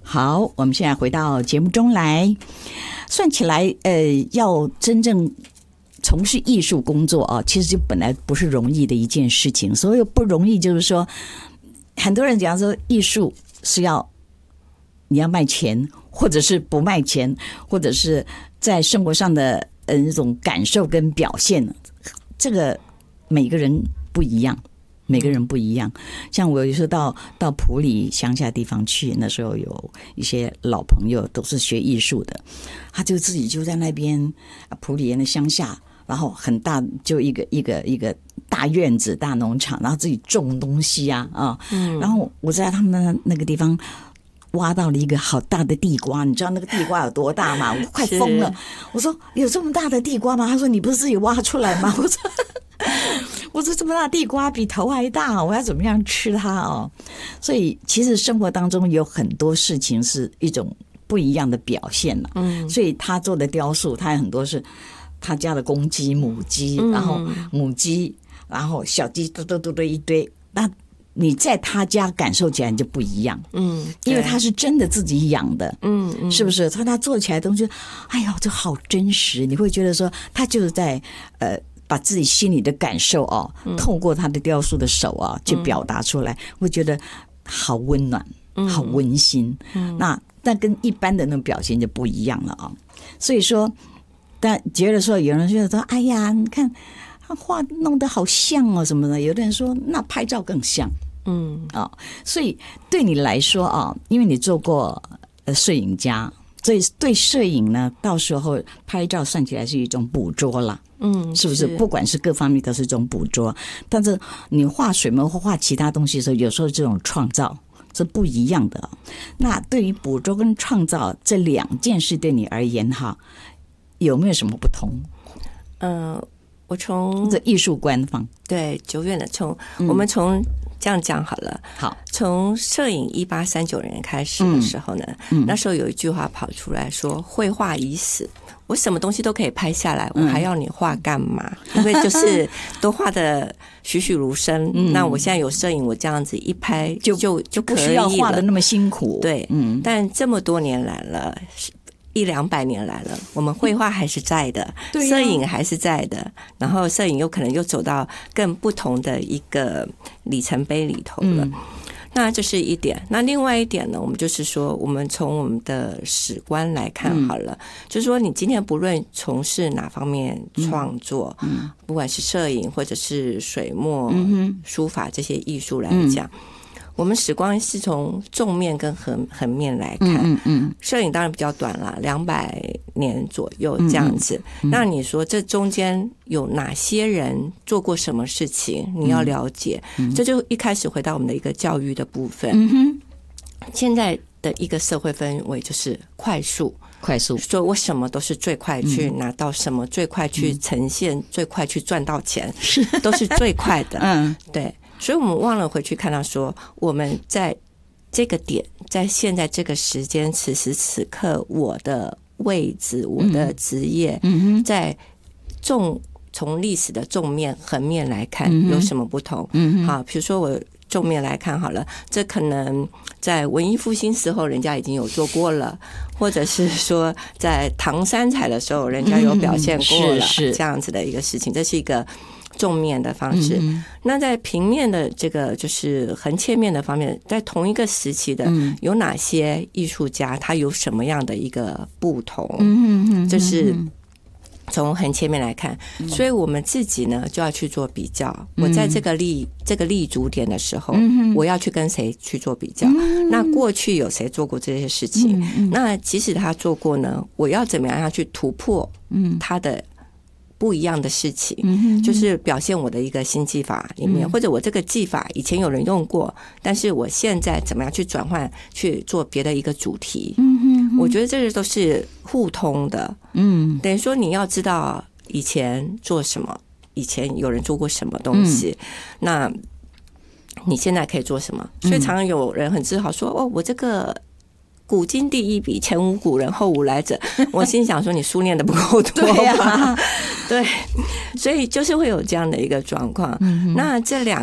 好，我们现在回到节目中来。算起来，要真正从事艺术工作啊，其实就本来不是容易的一件事情。所谓不容易，就是说，很多人讲说艺术是你要卖钱，或者是不卖钱，或者是在生活上的那种感受跟表现，这个每个人不一样。每个人不一样，像我有时候到埔里乡下地方去，那时候有一些老朋友都是学艺术的，他就自己就在那边埔里的乡下，然后很大就一个大院子大农场，然后自己种东西啊，然后我在他们那个地方挖到了一个好大的地瓜，你知道那个地瓜有多大吗？我快疯了！我说有这么大的地瓜吗？他说你不是自己挖出来吗？我说这么大地瓜比头还大，我要怎么样吃它哦？所以其实生活当中有很多事情是一种不一样的表现了。所以他做的雕塑，他有很多是他家的公鸡、母鸡，然后母鸡，然后小鸡，都一堆。那你在他家感受起来就不一样，因为他是真的自己养的，是不是？他做起来的东西，哎呦，这好真实，你会觉得说他就是在把自己心里的感受透过他的雕塑的手去表达出来，会觉得好温暖，好温馨。那跟一般的那种表现就不一样了啊。所以说，但觉得说有人觉得说，哎呀，你看他画弄得好像哦什么的，有的人说那拍照更像，所以对你来说因为你做过摄影家，所以对摄影呢，到时候拍照算起来是一种捕捉啦。是不是？不管是各方面都是一种捕捉，但是你画水墨或画其他东西的时候，有时候这种创造是不一样的。那对于捕捉跟创造这两件事，对你而言有没有什么不同？ 我从这艺术观方对久远的我们从这样讲好了。 好， 从摄影1839年开始的时候呢，那时候有一句话跑出来说：“绘画已死。”我什么东西都可以拍下来，我还要你画干嘛？因为就是都画的栩栩如生。那我现在有摄影，我这样子一拍就不需要画的那么辛苦。 对，但这么多年来了，100-200年来了，我们绘画还是在的，摄影还是在的，然后摄影有可能又走到更不同的一个里程碑里头了。那这是一点。那另外一点呢，我们就是说，我们从我们的史观来看好了，就是说，你今天不论从事哪方面创作，不管是摄影或者是水墨、书法这些艺术来讲。我们史观是从纵面跟横面来看，摄影当然比较短啦，200年左右这样子。那你说这中间有哪些人做过什么事情？你要了解，这就一开始回到我们的一个教育的部分。现在的一个社会氛围就是快速，说我什么都是最快去拿到什么，最快去呈现，最快去赚到钱，都是最快的。对。所以我们忘了回去看到说，我们在这个点，在现在这个时间，此时此刻，我的位置，我的职业，在从历史的纵面、横面来看有什么不同？好，比如说我纵面来看好了，这可能在文艺复兴时候人家已经有做过了，或者是说在唐三彩的时候人家有表现过了，这样子的一个事情，这是一个纵面的方式。那在平面的这个就是横切面的方面，在同一个时期的有哪些艺术家，他有什么样的一个不同？这是从横切面来看，所以我们自己呢就要去做比较。我在这个立足点的时候，我要去跟谁去做比较？那过去有谁做过这些事情？那即使他做过呢，我要怎么样要去突破他的不一样的事情，就是表现我的一个新技法里面，或者我这个技法以前有人用过，但是我现在怎么样去转换去做别的一个主题。我觉得这些都是互通的。等于说你要知道以前做什么，以前有人做过什么东西，那你现在可以做什么？所以常常有人很自豪说，哦，我这个古今第一笔，前无古人后无来者。我心想说，你书念的不够多吧？对，所以就是会有这样的一个状况。那这两